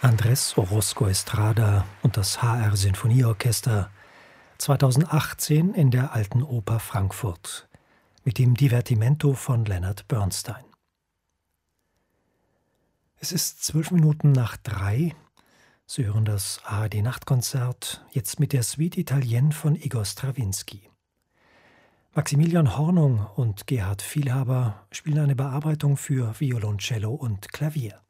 Andrés Orozco Estrada und das HR Sinfonieorchester 2018 in der Alten Oper Frankfurt mit dem Divertimento von Leonard Bernstein. Es ist 3:12. Sie hören das ARD-Nachtkonzert, jetzt mit der Suite Italienne von Igor Strawinsky. Maximilian Hornung und Gerhard Vielhaber spielen eine Bearbeitung für Violoncello und Klavier.